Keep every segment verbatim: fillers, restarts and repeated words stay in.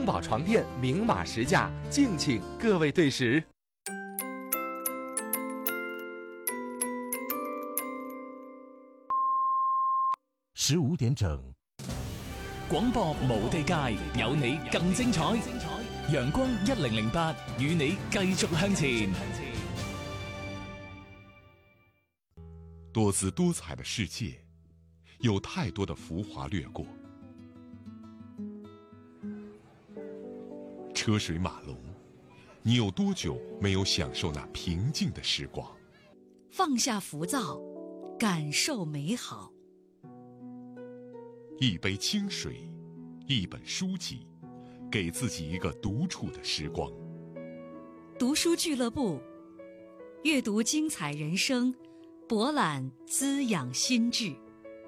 中宝床垫明码实价，敬请各位对时。 十五點整， 廣播無地界，有你更精彩。陽光一零零八，與你繼續向前。 多姿多彩的世界，有太多的浮华掠过。车水马龙，你有多久没有享受那平静的时光？ 放下浮躁，感受美好。 一杯清水，一本书籍，给自己一个独处的时光。 读书俱乐部，阅读精彩人生，博览滋养心智。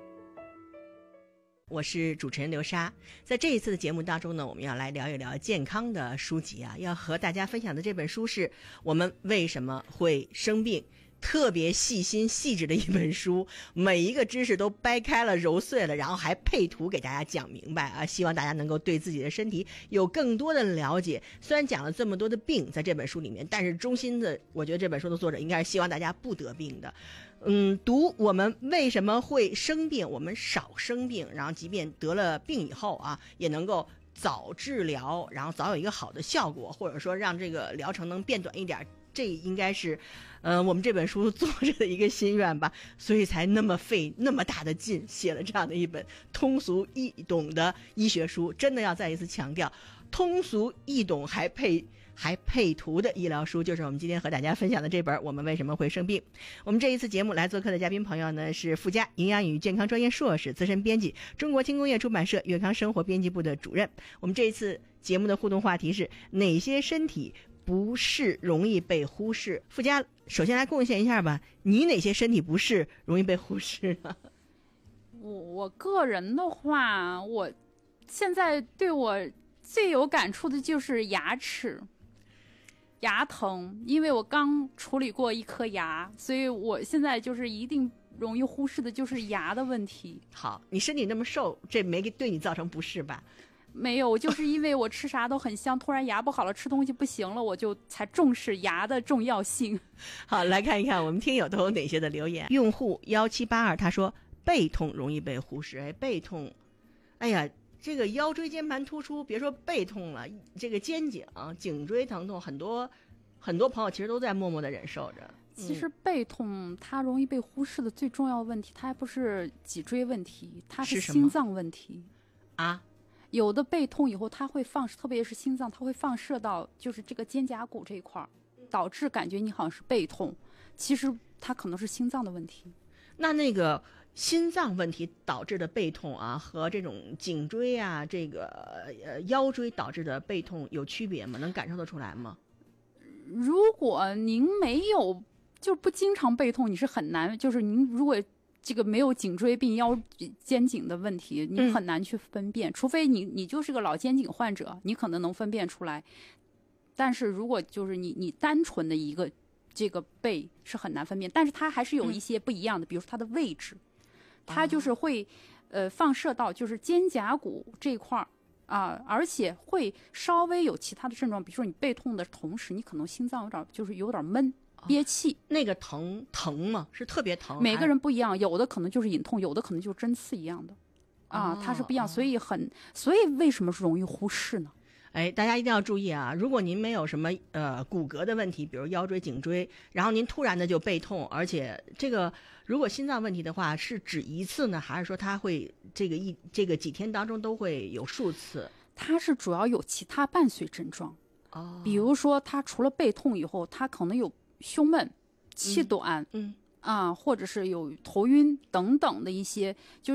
我是主持人刘莎，在这一次的节目当中呢，我们要来聊一聊健康的书籍啊。要和大家分享的这本书是我们为什么会生病，特别细心细致的一本书，每一个知识都掰开了揉碎了，然后还配图给大家讲明白啊！希望大家能够对自己的身体有更多的了解。虽然讲了这么多的病在这本书里面，但是中心的，我觉得这本书的作者应该是希望大家不得病的。嗯，读我们为什么会生病，我们少生病，然后即便得了病以后啊，也能够早治疗，然后早有一个好的效果，或者说让这个疗程能变短一点。这应该是，呃，我们这本书作者的一个心愿吧，所以才那么费那么大的劲写了这样的一本通俗易懂的医学书。真的要再一次强调，通俗易懂还配还配图的医疗书，就是我们今天和大家分享的这本《我们为什么会生病》。我们这一次节目来做客的嘉宾朋友呢，是附加营养与健康专业硕士、资深编辑，中国轻工业出版社粤康生活编辑部的主任。我们这一次节目的互动话题是哪些身体不适容易被忽视？附加首先来贡献一下吧，你哪些身体不适容易被忽视呢？ 我我个人的话，我现在对我最有感触的就是牙齿牙疼，因为我刚处理过一颗牙，所以我现在就是一定容易忽视的就是牙的问题。 好，你身体那么瘦，这没对你造成不适吧？ 没有，就是因为我吃啥都很香，突然牙不好了，吃东西不行了，我就才重视牙的重要性。 好，来看一看我们听友都有哪些的留言。用户一七八二他说背痛容易被忽视。哎，背痛，哎呀，这个腰椎间盘突出，别说背痛了，这个肩颈颈椎疼痛，很多很多朋友其实都在默默的忍受着。 其实背痛它容易被忽视的最重要的问题，它还不是脊椎问题，它是心脏问题啊。 有的背痛以后，它会放，特别是心脏，它会放射到就是这个肩胛骨这一块，导致感觉你好像是背痛，其实它可能是心脏的问题。 那那个心脏问题导致的背痛啊，和这种颈椎啊、这个呃腰椎导致的背痛有区别吗？能感受得出来吗？ 如果您没有，就不经常背痛，你是很难，就是您如果这个没有颈椎病、腰肩颈的问题，你很难去分辨，嗯、除非你你就是个老肩颈患者，你可能能分辨出来。但是如果就是你你单纯的一个这个背是很难分辨，但是它还是有一些不一样的，嗯、比如说它的位置，它就是会、哦、呃放射到就是肩胛骨这一块啊，而且会稍微有其他的症状，比如说你背痛的同时，你可能心脏有点就是有点闷。憋气， 哦、那个疼疼吗？是特别疼？ 每个人不一样，有的可能就是隐痛，有的可能就是针刺一样的，啊， 哦、 它是不一样，所以很，所以为什么是容易忽视呢？ 哎，大家一定要注意啊！如果您没有什么呃骨骼的问题，比如腰椎、颈椎，然后您突然的就背痛，而且这个如果心脏问题的话，是指一次呢，还是说它会这个一这个几天当中都会有数次？ 它是主要有其他伴随症状， 哦， 比如说它除了背痛以后，它可能有胸闷、气短， 嗯，嗯啊，或者是有头晕等等的一些，就是